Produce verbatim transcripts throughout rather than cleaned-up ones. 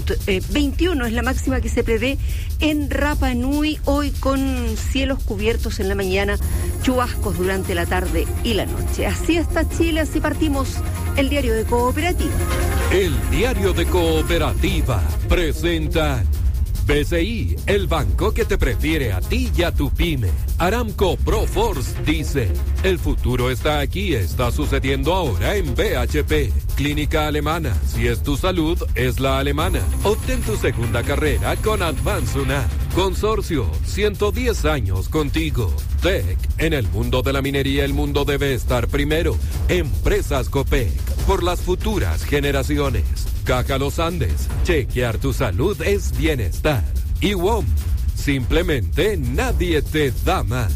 eh, veintiuno es la máxima que se prevé en Rapa Nui, hoy con cielos cubiertos en la mañana, chubascos durante la tarde y la noche. Así está Chile, así partimos el diario de Cooperativa. El diario de Cooperativa presenta B C I, el banco que te prefiere a ti y a tu pyme. Aramco Proforce dice, el futuro está aquí, está sucediendo ahora en B H P. Clínica Alemana, si es tu salud, es la alemana. Obtén tu segunda carrera con Advansuna. Consorcio, ciento diez años contigo. T E C, en el mundo de la minería el mundo debe estar primero. Empresas Copec, por las futuras generaciones. Caja Los Andes, chequear tu salud es bienestar. Y W O M, simplemente nadie te da más.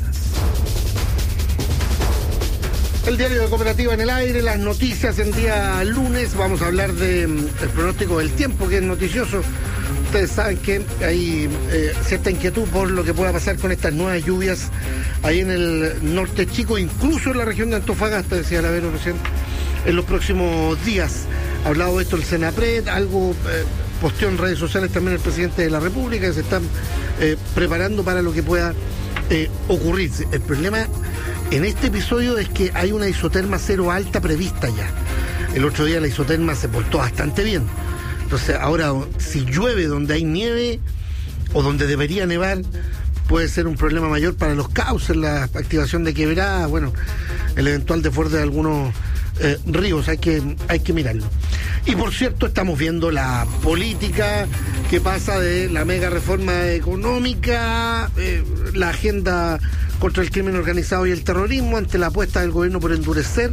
El diario de Cooperativa en el aire, las noticias en día lunes. Vamos a hablar del pronóstico del tiempo, que es noticioso. Ustedes saben que hay eh, cierta inquietud por lo que pueda pasar con estas nuevas lluvias ahí en el norte chico, incluso en la región de Antofagasta, decía la Vero recién, en los próximos días. Ha hablado de esto el Senapred, algo eh, posteó en redes sociales también el presidente de la República, que se están eh, preparando para lo que pueda eh, ocurrir. El problema en este episodio es que hay una isoterma cero alta prevista ya. El otro día la isoterma se portó bastante bien. Entonces ahora, si llueve donde hay nieve o donde debería nevar, puede ser un problema mayor para los cauces, la activación de quebradas, bueno, el eventual desborde de algunos eh, ríos, hay que, hay que mirarlo. Y por cierto, estamos viendo la política que pasa de la mega reforma económica, eh, la agenda contra el crimen organizado y el terrorismo, ante la apuesta del gobierno por endurecer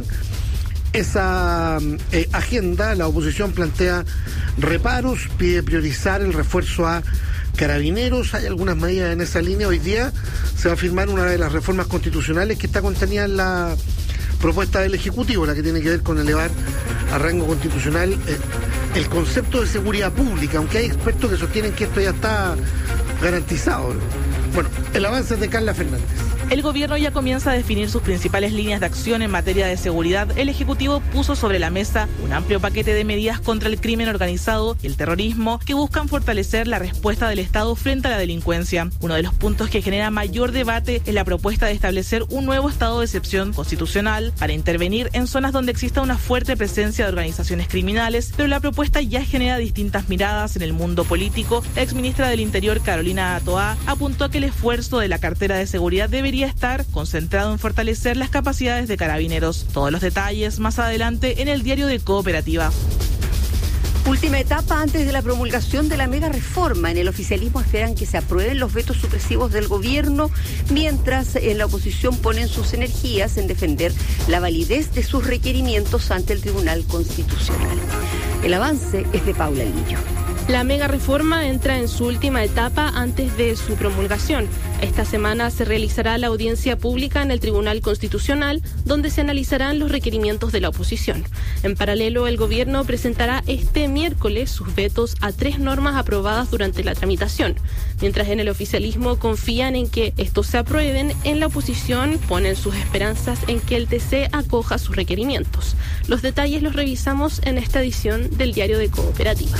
esa eh, agenda. La oposición plantea reparos, pide priorizar el refuerzo a carabineros. Hay algunas medidas en esa línea. Hoy día se va a firmar una de las reformas constitucionales que está contenida en la propuesta del Ejecutivo, la que tiene que ver con elevar a rango constitucional eh, el concepto de seguridad pública, aunque hay expertos que sostienen que esto ya está garantizado. Bueno, el avance es de Carla Fernández. El gobierno ya comienza a definir sus principales líneas de acción en materia de seguridad. El Ejecutivo puso sobre la mesa un amplio paquete de medidas contra el crimen organizado y el terrorismo que buscan fortalecer la respuesta del Estado frente a la delincuencia. Uno de los puntos que genera mayor debate es la propuesta de establecer un nuevo estado de excepción constitucional para intervenir en zonas donde exista una fuerte presencia de organizaciones criminales, pero la propuesta ya genera distintas miradas en el mundo político. La exministra del Interior, Carolina Toá, apuntó a que el esfuerzo de la cartera de seguridad debería estar concentrado en fortalecer las capacidades de carabineros. Todos los detalles más adelante en el diario de Cooperativa. Última etapa antes de la promulgación de la mega reforma. En el oficialismo esperan que se aprueben los vetos supresivos del gobierno, mientras en la oposición ponen sus energías en defender la validez de sus requerimientos ante el Tribunal Constitucional. El avance es de Paula Lillo. La mega reforma entra en su última etapa antes de su promulgación. Esta semana se realizará la audiencia pública en el Tribunal Constitucional, donde se analizarán los requerimientos de la oposición. En paralelo, el gobierno presentará este miércoles sus vetos a tres normas aprobadas durante la tramitación. Mientras en el oficialismo confían en que estos se aprueben, en la oposición ponen sus esperanzas en que el T C acoja sus requerimientos. Los detalles los revisamos en esta edición del Diario de Cooperativa.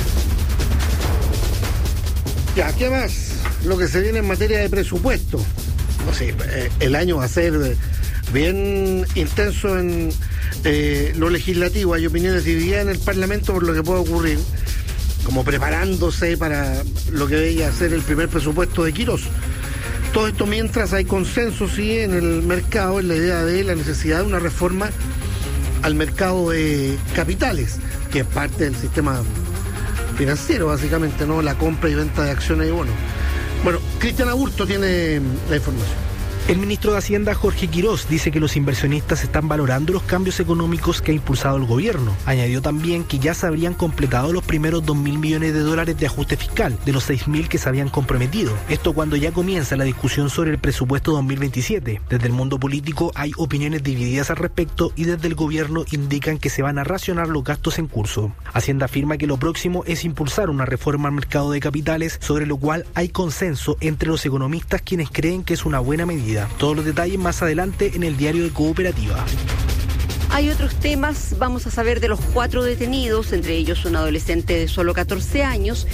Ya, ¿qué más? Lo que se viene en materia de presupuesto. No sé, eh, el año va a ser eh, bien intenso en eh, lo legislativo. Hay opiniones divididas en el Parlamento por lo que puede ocurrir, como preparándose para lo que veía ser el primer presupuesto de Quirós. Todo esto mientras hay consenso, sí, en el mercado, en la idea de la necesidad de una reforma al mercado de capitales, que es parte del sistema financiero, básicamente, ¿no? La compra y venta de acciones y bonos. Bueno, Cristian Aburto tiene la información. El ministro de Hacienda, Jorge Quirós, dice que los inversionistas están valorando los cambios económicos que ha impulsado el gobierno. Añadió también que ya se habrían completado los primeros dos mil millones de dólares de ajuste fiscal, de los seis mil que se habían comprometido. Esto cuando ya comienza la discusión sobre el presupuesto dos mil veintisiete. Desde el mundo político hay opiniones divididas al respecto y desde el gobierno indican que se van a racionar los gastos en curso. Hacienda afirma que lo próximo es impulsar una reforma al mercado de capitales, sobre lo cual hay consenso entre los economistas, quienes creen que es una buena medida. Todos los detalles más adelante en el diario de Cooperativa. Hay otros temas, vamos a saber de los cuatro detenidos, entre ellos un adolescente de solo catorce años,